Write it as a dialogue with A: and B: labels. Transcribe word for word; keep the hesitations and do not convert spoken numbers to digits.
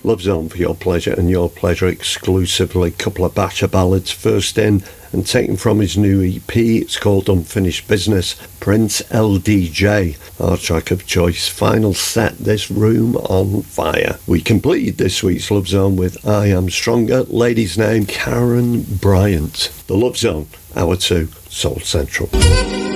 A: Love Zone for your pleasure and your pleasure exclusively. Couple of Basher ballads. First in, and taken from his new E P, it's called Unfinished Business. Prince L D J, our track of choice. Final Set This Room on Fire. We completed this week's Love Zone with I Am Stronger, lady's name Karen Bryant. The Love Zone, hour two, Soul Central.